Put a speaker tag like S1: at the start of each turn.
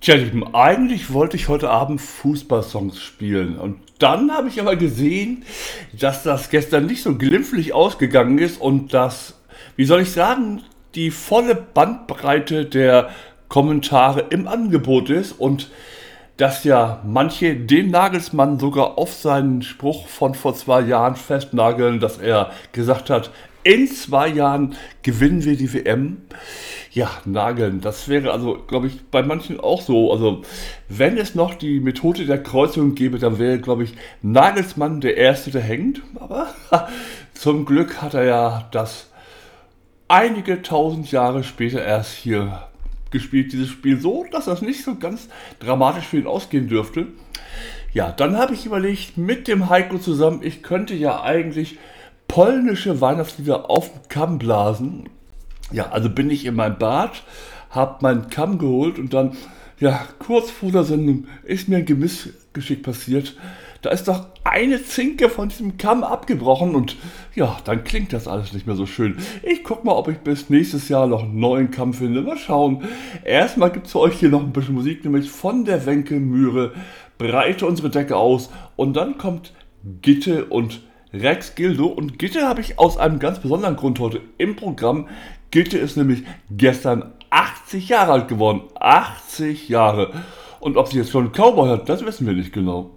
S1: Tja, Lieben, eigentlich wollte ich heute Abend Fußballsongs spielen. Und dann habe ich aber gesehen, dass das gestern nicht so glimpflich ausgegangen ist und dass, wie soll ich sagen, die volle Bandbreite der Kommentare im Angebot ist und dass ja manche den Nagelsmann sogar auf seinen Spruch von vor 2 Jahren festnageln, dass er gesagt hat, in 2 Jahren gewinnen wir die WM. Ja, nageln, das wäre also, glaube ich, bei manchen auch so. Also, wenn es noch die Methode der Kreuzung gäbe, dann wäre, glaube ich, Nagelsmann der Erste, der hängt. Aber zum Glück hat er ja das einige tausend Jahre später erst hier gespielt, dieses Spiel, so, dass das nicht so ganz dramatisch für ihn ausgehen dürfte. Ja, dann habe ich überlegt, mit dem Heiko zusammen, ich könnte ja eigentlich polnische Weihnachtslieder auf dem Kamm blasen. Ja, also bin ich in mein Bad, hab meinen Kamm geholt und dann, ja, kurz vor der Sendung ist mir ein Gemissgeschick passiert. Da ist doch eine Zinke von diesem Kamm abgebrochen und ja, dann klingt das alles nicht mehr so schön. Ich guck mal, ob ich bis nächstes Jahr noch einen neuen Kamm finde. Mal schauen. Erstmal gibt's für euch hier noch ein bisschen Musik, nämlich von der Wenke-Mühre. Breite unsere Decke aus und dann kommt Gitte und Rex Gildo. Und Gitte habe ich aus einem ganz besonderen Grund heute im Programm. Gitte ist nämlich gestern 80 Jahre alt geworden. 80 Jahre. Und ob sie jetzt schon einen Cowboy hat, das wissen wir nicht genau.